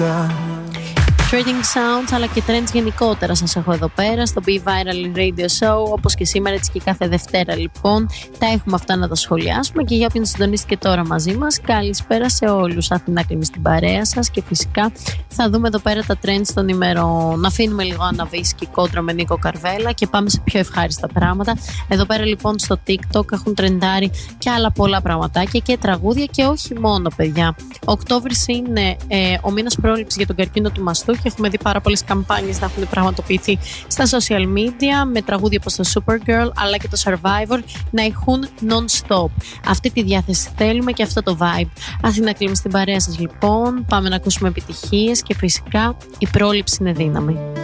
Trading sounds αλλά και trends γενικότερα σας έχω εδώ πέρα στο Be Viral Radio Show, όπως και σήμερα έτσι και κάθε Δευτέρα λοιπόν τα έχουμε αυτά να τα σχολιάσουμε. Και για όποιον συντονίστηκε τώρα μαζί μας, καλησπέρα σε όλους. Αθηνά Κλίμη στην παρέα σας και φυσικά θα δούμε εδώ πέρα τα trends των ημερών. Αφήνουμε λίγο Αναβίσκη κόντρα με Νίκο Καρβέλα και πάμε σε πιο ευχάριστα πράγματα. Εδώ πέρα λοιπόν στο TikTok έχουν τρεντάρει και άλλα πολλά πραγματάκια και τραγούδια και όχι μόνο, παιδιά. Οκτώβρης είναι ο μήνας πρόληψης για τον καρκίνο του μαστού και έχουμε δει πάρα πολλές καμπάνιες να έχουν πραγματοποιηθεί στα social media με τραγούδια όπως το Supergirl αλλά και το Survivor να ηχούν non-stop. Αυτή τη διάθεση θέλουμε και αυτό το vibe. Αθηνά Κλίμη στην παρέα σας λοιπόν. Πάμε να ακούσουμε επιτυχίες και φυσικά η πρόληψη είναι δύναμη.